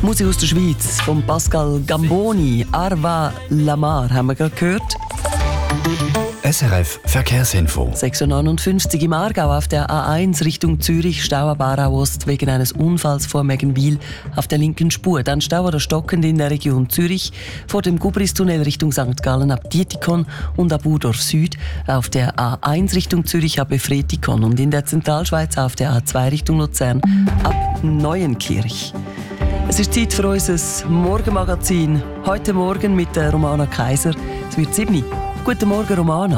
Musik aus der Schweiz von Pascal Gamboni, Arva Lamar haben wir gerade gehört. SRF Verkehrsinfo. 6:59 Uhr im Aargau auf der A1 Richtung Zürich, Stau ab Aarau Ost wegen eines Unfalls vor Meggenwil auf der linken Spur. Dann Stau oder stockend in der Region Zürich vor dem Gubristunnel Richtung St. Gallen ab Dietikon und ab Urdorf Süd, auf der A1 Richtung Zürich ab Efretikon und in der Zentralschweiz auf der A2 Richtung Luzern ab Neuenkirch. Es ist Zeit für unser Morgenmagazin. Heute Morgen mit der Romana Kaiser. Es wird 7 Uhr. Guten Morgen, Romana.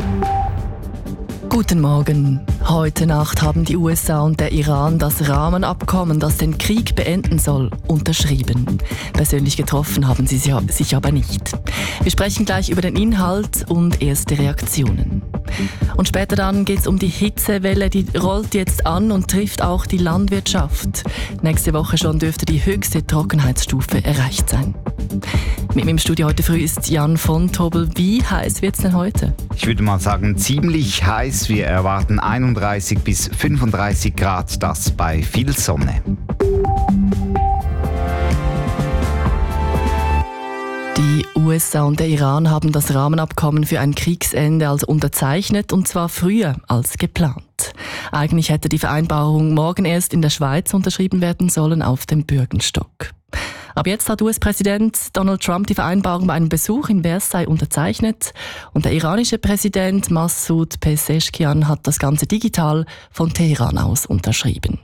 Guten Morgen. Heute Nacht haben die USA und der Iran das Rahmenabkommen, das den Krieg beenden soll, unterschrieben. Persönlich getroffen haben sie sich aber nicht. Wir sprechen gleich über den Inhalt und erste Reaktionen. Und später dann geht es um die Hitzewelle, die rollt jetzt an und trifft auch die Landwirtschaft. Nächste Woche schon dürfte die höchste Trockenheitsstufe erreicht sein. Mit mir im Studio heute früh ist Jan von Tobel. Wie heiß wird es denn heute? Ich würde mal sagen, ziemlich heiß. Wir erwarten 31 bis 35 Grad, das bei viel Sonne. Die USA und der Iran haben das Rahmenabkommen für ein Kriegsende also unterzeichnet, und zwar früher als geplant. Eigentlich hätte die Vereinbarung morgen erst in der Schweiz unterschrieben werden sollen auf dem Bürgenstock. Aber jetzt hat US-Präsident Donald Trump die Vereinbarung bei einem Besuch in Versailles unterzeichnet und der iranische Präsident Massoud Pezeshkian hat das Ganze digital von Teheran aus unterschrieben.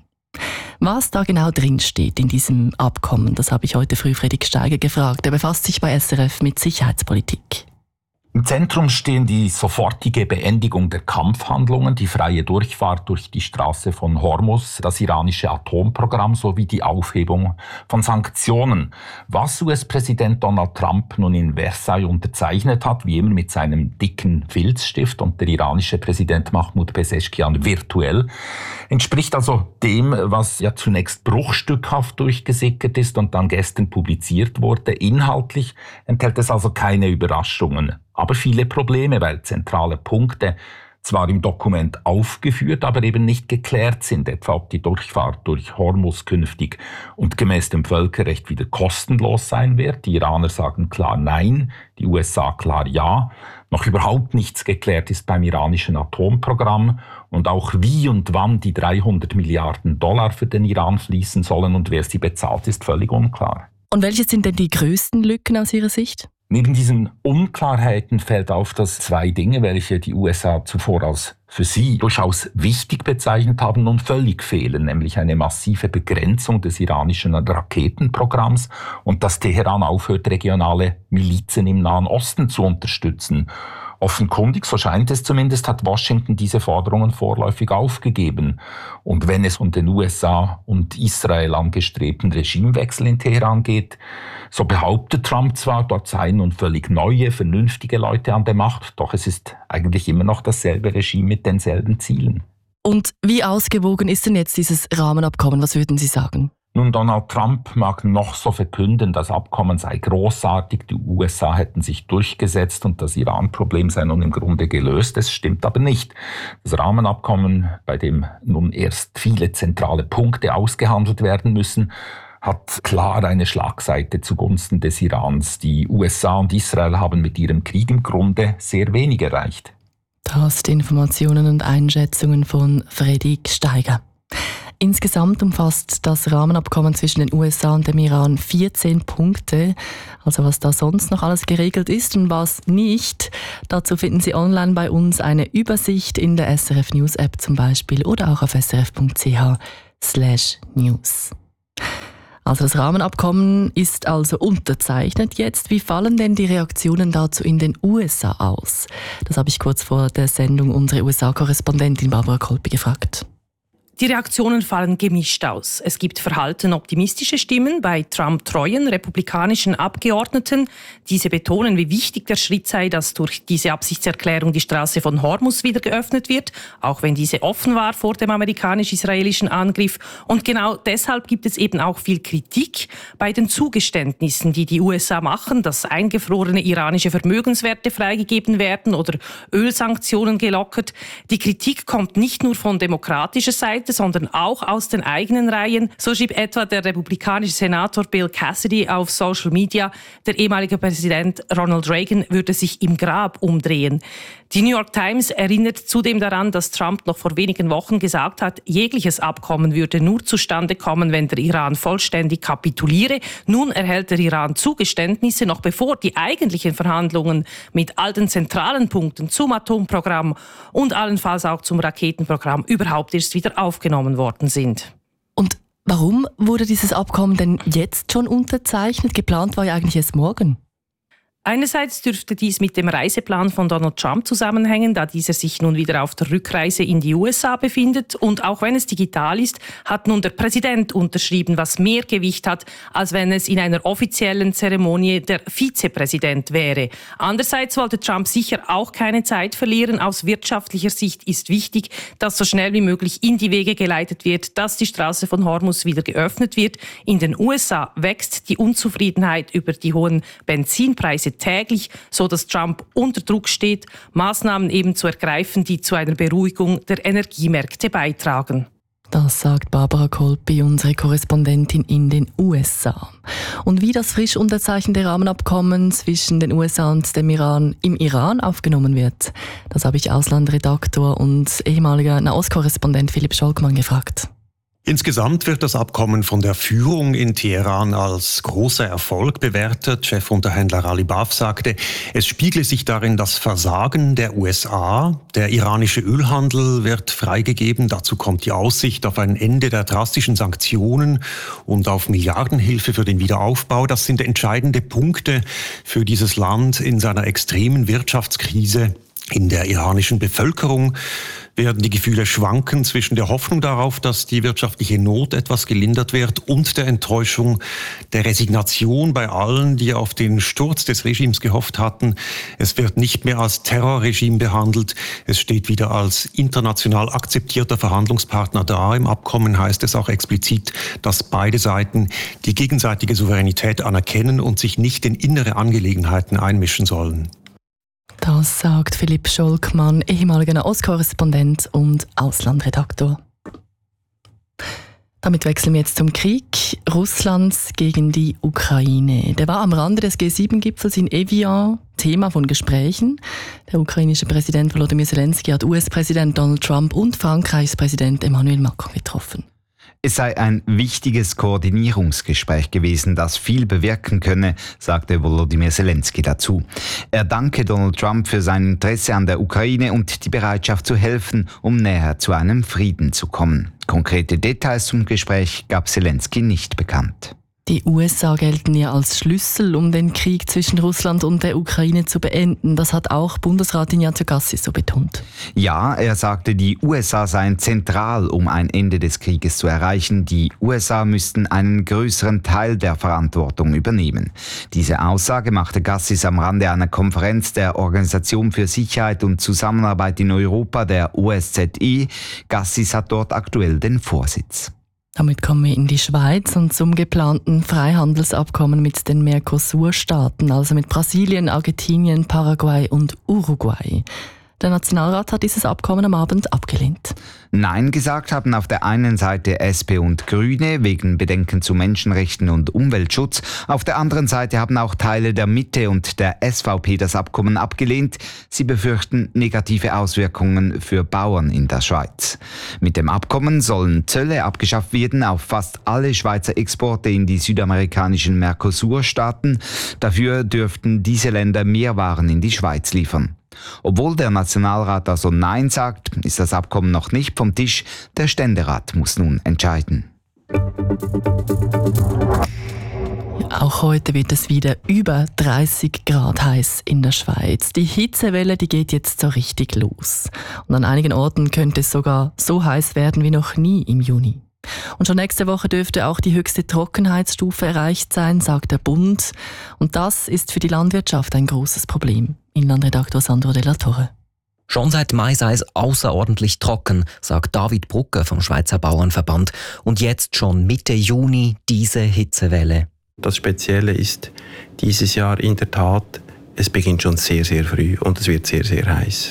Was da genau drinsteht in diesem Abkommen, das habe ich heute früh Fredrik Steiger gefragt. Er befasst sich bei SRF mit Sicherheitspolitik. Im Zentrum stehen die sofortige Beendigung der Kampfhandlungen, die freie Durchfahrt durch die Straße von Hormuz, das iranische Atomprogramm sowie die Aufhebung von Sanktionen. Was US-Präsident Donald Trump nun in Versailles unterzeichnet hat, wie immer mit seinem dicken Filzstift, und der iranische Präsident Mahmoud Pezeshkian virtuell, entspricht also dem, was ja zunächst bruchstückhaft durchgesickert ist und dann gestern publiziert wurde. Inhaltlich enthält es also keine Überraschungen, aber viele Probleme, weil zentrale Punkte zwar im Dokument aufgeführt, aber eben nicht geklärt sind, etwa ob die Durchfahrt durch Hormuz künftig und gemäß dem Völkerrecht wieder kostenlos sein wird. Die Iraner sagen klar Nein, die USA klar Ja. Noch überhaupt nichts geklärt ist beim iranischen Atomprogramm und auch wie und wann die 300 Milliarden Dollar für den Iran fließen sollen und wer sie bezahlt, ist völlig unklar. Und welche sind denn die größten Lücken aus Ihrer Sicht? Neben diesen Unklarheiten fällt auf, dass 2 Dinge, welche die USA zuvor als für sie durchaus wichtig bezeichnet haben, nun völlig fehlen, nämlich eine massive Begrenzung des iranischen Raketenprogramms und dass Teheran aufhört, regionale Milizen im Nahen Osten zu unterstützen. Offenkundig, so scheint es zumindest, hat Washington diese Forderungen vorläufig aufgegeben. Und wenn es um den USA und Israel angestrebten Regimewechsel in Teheran geht, so behauptet Trump zwar, dort seien nun völlig neue, vernünftige Leute an der Macht, doch es ist eigentlich immer noch dasselbe Regime mit denselben Zielen. Und wie ausgewogen ist denn jetzt dieses Rahmenabkommen? Was würden Sie sagen? Nun, Donald Trump mag noch so verkünden, das Abkommen sei großartig, die USA hätten sich durchgesetzt und das Iran-Problem sei nun im Grunde gelöst. Das stimmt aber nicht. Das Rahmenabkommen, bei dem nun erst viele zentrale Punkte ausgehandelt werden müssen, hat klar eine Schlagseite zugunsten des Irans. Die USA und Israel haben mit ihrem Krieg im Grunde sehr wenig erreicht. Das die Informationen und Einschätzungen von Fredrik Steiger. Insgesamt umfasst das Rahmenabkommen zwischen den USA und dem Iran 14 Punkte. Also was da sonst noch alles geregelt ist und was nicht, dazu finden Sie online bei uns eine Übersicht in der SRF News App zum Beispiel oder auch auf srf.ch/news. Also das Rahmenabkommen ist also unterzeichnet jetzt. Wie fallen denn die Reaktionen dazu in den USA aus? Das habe ich kurz vor der Sendung unsere USA-Korrespondentin Barbara Kolpi gefragt. Die Reaktionen fallen gemischt aus. Es gibt verhalten optimistische Stimmen bei Trump-treuen republikanischen Abgeordneten. Diese betonen, wie wichtig der Schritt sei, dass durch diese Absichtserklärung die Straße von Hormuz wieder geöffnet wird, auch wenn diese offen war vor dem amerikanisch-israelischen Angriff. Und genau deshalb gibt es eben auch viel Kritik bei den Zugeständnissen, die die USA machen, dass eingefrorene iranische Vermögenswerte freigegeben werden oder Ölsanktionen gelockert. Die Kritik kommt nicht nur von demokratischer Seite, Seite, sondern auch aus den eigenen Reihen. So schrieb etwa der republikanische Senator Bill Cassidy auf Social Media, der ehemalige Präsident Ronald Reagan würde sich im Grab umdrehen. Die New York Times erinnert zudem daran, dass Trump noch vor wenigen Wochen gesagt hat, jegliches Abkommen würde nur zustande kommen, wenn der Iran vollständig kapituliere. Nun erhält der Iran Zugeständnisse, noch bevor die eigentlichen Verhandlungen mit all den zentralen Punkten zum Atomprogramm und allenfalls auch zum Raketenprogramm überhaupt erst wieder aufgenommen worden sind. Und warum wurde dieses Abkommen denn jetzt schon unterzeichnet? Geplant war ja eigentlich erst morgen. Einerseits dürfte dies mit dem Reiseplan von Donald Trump zusammenhängen, da dieser sich nun wieder auf der Rückreise in die USA befindet. Und auch wenn es digital ist, hat nun der Präsident unterschrieben, was mehr Gewicht hat, als wenn es in einer offiziellen Zeremonie der Vizepräsident wäre. Andererseits wollte Trump sicher auch keine Zeit verlieren. Aus wirtschaftlicher Sicht ist wichtig, dass so schnell wie möglich in die Wege geleitet wird, dass die Straße von Hormuz wieder geöffnet wird. In den USA wächst die Unzufriedenheit über die hohen Benzinpreise täglich, so dass Trump unter Druck steht, Maßnahmen eben zu ergreifen, die zu einer Beruhigung der Energiemärkte beitragen. Das sagt Barbara Kolpi, unsere Korrespondentin in den USA. Und wie das frisch unterzeichnete Rahmenabkommen zwischen den USA und dem Iran im Iran aufgenommen wird, das habe ich Auslandredaktor und ehemaliger Nahostkorrespondent Philipp Scholkmann gefragt. Insgesamt wird das Abkommen von der Führung in Teheran als großer Erfolg bewertet. Chefunterhändler Ali Baf sagte, es spiegle sich darin das Versagen der USA. Der iranische Ölhandel wird freigegeben. Dazu kommt die Aussicht auf ein Ende der drastischen Sanktionen und auf Milliardenhilfe für den Wiederaufbau. Das sind entscheidende Punkte für dieses Land in seiner extremen Wirtschaftskrise. In der iranischen Bevölkerung werden die Gefühle schwanken zwischen der Hoffnung darauf, dass die wirtschaftliche Not etwas gelindert wird und der Enttäuschung, der Resignation bei allen, die auf den Sturz des Regimes gehofft hatten. Es wird nicht mehr als Terrorregime behandelt. Es steht wieder als international akzeptierter Verhandlungspartner da. Im Abkommen heißt es auch explizit, dass beide Seiten die gegenseitige Souveränität anerkennen und sich nicht in innere Angelegenheiten einmischen sollen. Das sagt Philipp Scholkmann, ehemaliger Nahostkorrespondent und Auslandredaktor. Damit wechseln wir jetzt zum Krieg Russlands gegen die Ukraine. Der war am Rande des G7-Gipfels in Evian Thema von Gesprächen. Der ukrainische Präsident Volodymyr Zelensky hat US-Präsident Donald Trump und Frankreichs Präsident Emmanuel Macron getroffen. Es sei ein wichtiges Koordinierungsgespräch gewesen, das viel bewirken könne, sagte Volodymyr Zelensky dazu. Er danke Donald Trump für sein Interesse an der Ukraine und die Bereitschaft zu helfen, um näher zu einem Frieden zu kommen. Konkrete Details zum Gespräch gab Zelensky nicht bekannt. Die USA gelten ja als Schlüssel, um den Krieg zwischen Russland und der Ukraine zu beenden. Das hat auch Bundesrat Ignazio Cassis so betont. Ja, er sagte, die USA seien zentral, um ein Ende des Krieges zu erreichen. Die USA müssten einen größeren Teil der Verantwortung übernehmen. Diese Aussage machte Cassis am Rande einer Konferenz der Organisation für Sicherheit und Zusammenarbeit in Europa, der OSZE. Cassis hat dort aktuell den Vorsitz. Damit kommen wir in die Schweiz und zum geplanten Freihandelsabkommen mit den Mercosur-Staaten, also mit Brasilien, Argentinien, Paraguay und Uruguay. Der Nationalrat hat dieses Abkommen am Abend abgelehnt. Nein gesagt haben auf der einen Seite SP und Grüne wegen Bedenken zu Menschenrechten und Umweltschutz. Auf der anderen Seite haben auch Teile der Mitte und der SVP das Abkommen abgelehnt. Sie befürchten negative Auswirkungen für Bauern in der Schweiz. Mit dem Abkommen sollen Zölle abgeschafft werden auf fast alle Schweizer Exporte in die südamerikanischen Mercosur-Staaten. Dafür dürften diese Länder mehr Waren in die Schweiz liefern. Obwohl der Nationalrat also Nein sagt, ist das Abkommen noch nicht vom Tisch. Der Ständerat muss nun entscheiden. Auch heute wird es wieder über 30 Grad heiß in der Schweiz. Die Hitzewelle, die geht jetzt so richtig los. Und an einigen Orten könnte es sogar so heiß werden wie noch nie im Juni. Und schon nächste Woche dürfte auch die höchste Trockenheitsstufe erreicht sein, sagt der Bund. Und das ist für die Landwirtschaft ein großes Problem. Inlandredaktor Sandro de la Torre. Schon seit Mai sei es außerordentlich trocken, sagt David Brucker vom Schweizer Bauernverband. Und jetzt schon Mitte Juni diese Hitzewelle. Das Spezielle ist dieses Jahr in der Tat, es beginnt schon sehr, sehr früh und es wird sehr, sehr heiß.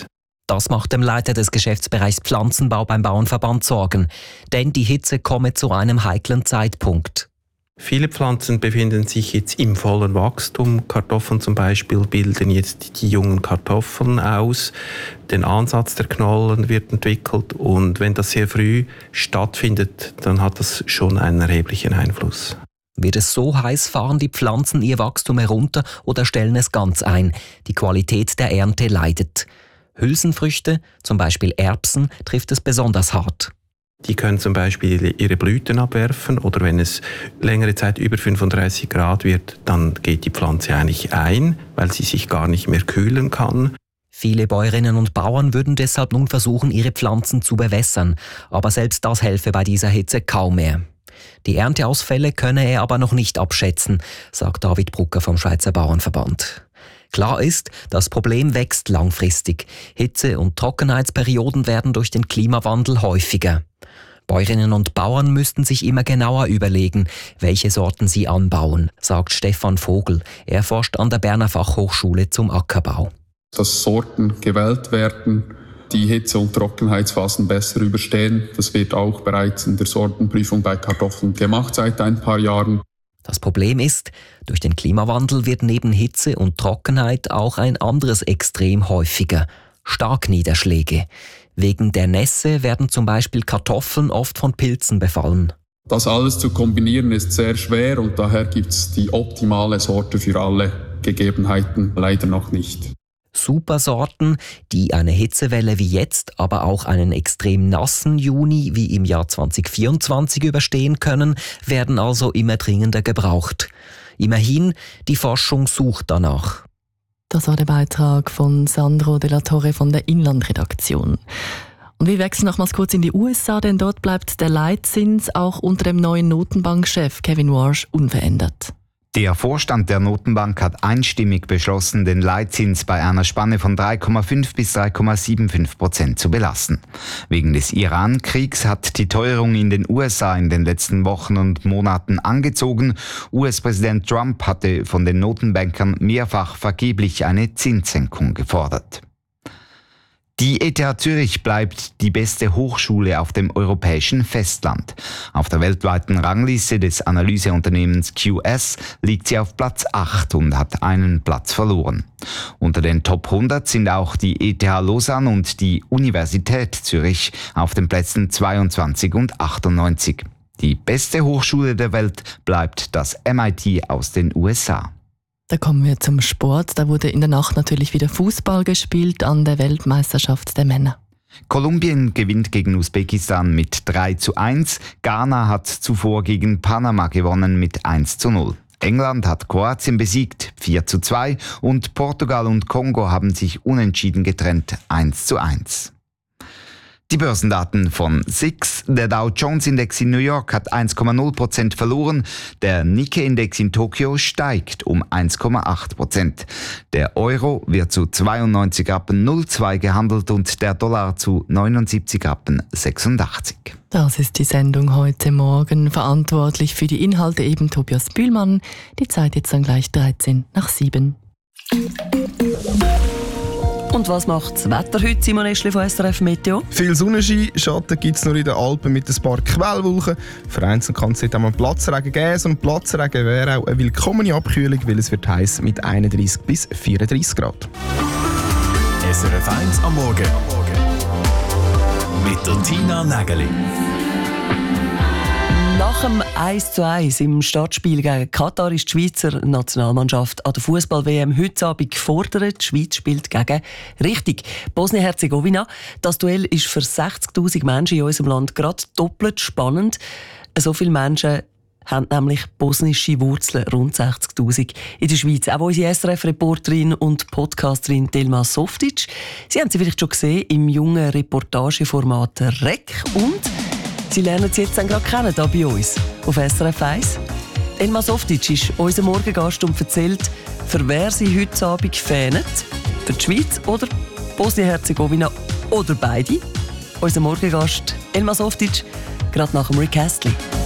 Das macht dem Leiter des Geschäftsbereichs Pflanzenbau beim Bauernverband Sorgen. Denn die Hitze komme zu einem heiklen Zeitpunkt. Viele Pflanzen befinden sich jetzt im vollen Wachstum. Kartoffeln zum Beispiel bilden jetzt die jungen Kartoffeln aus. Der Ansatz der Knollen wird entwickelt und wenn das sehr früh stattfindet, dann hat das schon einen erheblichen Einfluss. Wird es so heiß, fahren die Pflanzen ihr Wachstum herunter oder stellen es ganz ein. Die Qualität der Ernte leidet. Hülsenfrüchte, zum Beispiel Erbsen, trifft es besonders hart. Die können zum Beispiel ihre Blüten abwerfen oder wenn es längere Zeit über 35 Grad wird, dann geht die Pflanze eigentlich ein, weil sie sich gar nicht mehr kühlen kann. Viele Bäuerinnen und Bauern würden deshalb nun versuchen, ihre Pflanzen zu bewässern. Aber selbst das helfe bei dieser Hitze kaum mehr. Die Ernteausfälle könne er aber noch nicht abschätzen, sagt David Brucker vom Schweizer Bauernverband. Klar ist, das Problem wächst langfristig. Hitze- und Trockenheitsperioden werden durch den Klimawandel häufiger. Bäuerinnen und Bauern müssten sich immer genauer überlegen, welche Sorten sie anbauen, sagt Stefan Vogel. Er forscht an der Berner Fachhochschule zum Ackerbau. Dass Sorten gewählt werden, die Hitze- und Trockenheitsphasen besser überstehen. Das wird auch bereits in der Sortenprüfung bei Kartoffeln gemacht seit ein paar Jahren. Das Problem ist, durch den Klimawandel wird neben Hitze und Trockenheit auch ein anderes Extrem häufiger: Starkniederschläge. Wegen der Nässe werden zum Beispiel Kartoffeln oft von Pilzen befallen. Das alles zu kombinieren ist sehr schwer und daher gibt es die optimale Sorte für alle Gegebenheiten leider noch nicht. Supersorten, die eine Hitzewelle wie jetzt, aber auch einen extrem nassen Juni wie im Jahr 2024 überstehen können, werden also immer dringender gebraucht. Immerhin, die Forschung sucht danach. Das war der Beitrag von Sandro de la Torre von der Inlandredaktion. Und wir wechseln nochmals kurz in die USA, denn dort bleibt der Leitzins auch unter dem neuen Notenbankchef Kevin Warsh unverändert. Der Vorstand der Notenbank hat einstimmig beschlossen, den Leitzins bei einer Spanne von 3,5 bis 3,75% zu belassen. Wegen des Iran-Kriegs hat die Teuerung in den USA in den letzten Wochen und Monaten angezogen. US-Präsident Trump hatte von den Notenbankern mehrfach vergeblich eine Zinssenkung gefordert. Die ETH Zürich bleibt die beste Hochschule auf dem europäischen Festland. Auf der weltweiten Rangliste des Analyseunternehmens QS liegt sie auf Platz 8 und hat einen Platz verloren. Unter den Top 100 sind auch die ETH Lausanne und die Universität Zürich auf den Plätzen 22 und 98. Die beste Hochschule der Welt bleibt das MIT aus den USA. Da kommen wir zum Sport. Da wurde in der Nacht natürlich wieder Fußball gespielt an der Weltmeisterschaft der Männer. Kolumbien gewinnt gegen Usbekistan mit 3:1. Ghana hat zuvor gegen Panama gewonnen mit 1:0. England hat Kroatien besiegt 4:2 und Portugal und Kongo haben sich unentschieden getrennt 1:1. Die Börsendaten von SIX. Der Dow Jones Index in New York hat 1,0% verloren. Der Nikkei-Index in Tokio steigt um 1,8%. Der Euro wird zu 92,02 Rappen gehandelt und der Dollar zu 79,86 Rappen. Das ist die Sendung heute Morgen. Verantwortlich für die Inhalte eben Tobias Bühlmann. Die Zeit jetzt dann gleich 7:13. Und was macht das Wetter heute, Simon Eschli von SRF Meteo? Viel Sonnenschein, Schatten gibt es nur in den Alpen mit ein paar Quellwolken. Vereinzelt kann es auch mal Platzregen geben. So ein Platzregen wäre auch eine willkommene Abkühlung, weil es wird heiß mit 31 bis 34 Grad. SRF 1 am Morgen. Mit der Tina Nägeli. Nach dem 1:1 im Stadtspiel gegen Katar ist die Schweizer Nationalmannschaft an der Fußball-WM heute Abend gefordert. Die Schweiz spielt gegen Bosnien-Herzegowina. Das Duell ist für 60'000 Menschen in unserem Land gerade doppelt spannend. So viele Menschen haben nämlich bosnische Wurzeln, rund 60'000 in der Schweiz. Auch unsere SRF-Reporterin und Podcasterin Thelma Softic. Sie haben sie vielleicht schon gesehen im jungen Reportageformat REC und Sie lernen sie jetzt dann gerade kennen, hier bei uns auf SRF 1. Thelma Softic ist unser Morgengast und erzählt, für wer sie heute Abend fanen. Für die Schweiz oder Bosnien-Herzegowina oder beide. Unser Morgengast Thelma Softic, gerade nach dem Rick Astley.